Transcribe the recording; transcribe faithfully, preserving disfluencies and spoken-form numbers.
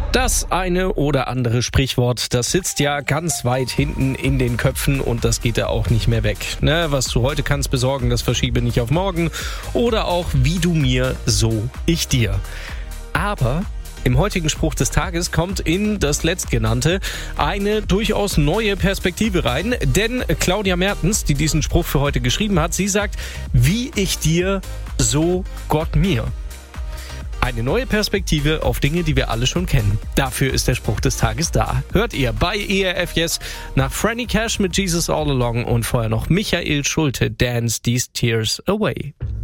Das eine oder andere Sprichwort, das sitzt ja ganz weit hinten in den Köpfen und das geht ja auch nicht mehr weg. Ne? Was du heute kannst besorgen, das verschiebe nicht auf morgen. Oder auch wie du mir, so ich dir. Aber im heutigen Spruch des Tages kommt in das Letztgenannte eine durchaus neue Perspektive rein. Denn Claudia Mertens, die diesen Spruch für heute geschrieben hat, sie sagt, wie ich dir, so Gott mir. Eine neue Perspektive auf Dinge, die wir alle schon kennen. Dafür ist der Spruch des Tages da. Hört ihr bei E R F Yes nach Franny Cash mit Jesus All Along und vorher noch Michael Schulte, Dance These Tears Away.